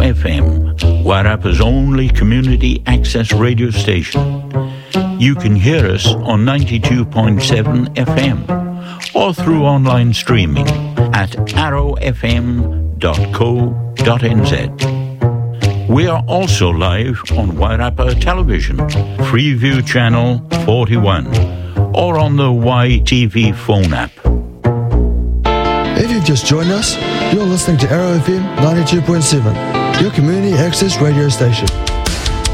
FM, Wairarpa's only community access radio station. You can hear us on 92.7 FM or through online streaming at arrowfm.co.nz. We are also live on Wairarpa Television, Freeview Channel 41, or on the YTV phone app. If you've just joined us, you're listening to Arrow FM 92.7, your community access radio station.